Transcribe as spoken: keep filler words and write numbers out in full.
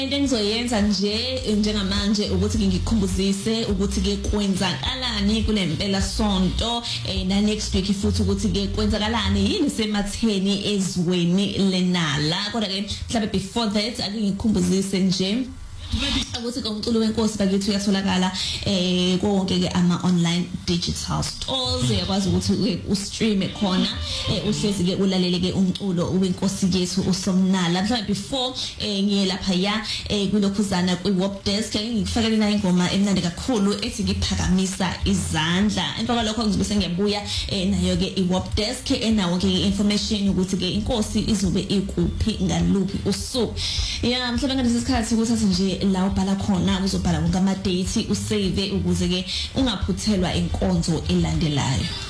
into engizoyenza nje njengamanje ukuthi ngikukhumbuzise ukuthi ke kwenzakalani kule mpela sonto eh na next week futhi ukuthi ke kwenzakalani yini sematheni ezweni lenala kodwa ke mhlawumbe before that ake ngikukhumbuzise nje ukuthi umculo wenkosi bakithi uyatholakala eh konke ke ama online digital stores uyakwazi ukuthi ustream khona uhlezi ke ulalele ke umculo wenkosi yethu uSomnala mhlawumbe before eh ngiye lapha ya kulokhuzana kwiWop Desk ngikufakelela ingoma emnandi kakhulu ethi ngiphakamisa izandla emva kwalokho ngizobe sengiyabuya nayo ke iWop Desk enawo ke information ukuthi ke inkosi izobe ikuphi ngaluphi usuku ya mhlawumbe ngalesi sikhathi ukuthi nje la ubhala khona uzobhala konke ama date usave ukuze ke ungaphuthelwa inkonzo elandelayo.